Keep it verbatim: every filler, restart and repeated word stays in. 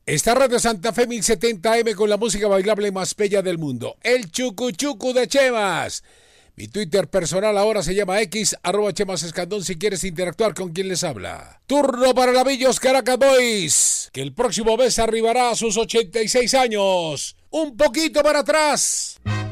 Esta radio Santa Fe mil setenta eme con la música bailable más bella del mundo. El Chucu Chucu de Chemas. Mi Twitter personal ahora se llama X, arroba Chemas Escandón si quieres interactuar con quien les habla. Turno para la Villos Caracas Boys, que el próximo mes arribará a sus ochenta y seis años. Un poquito para atrás.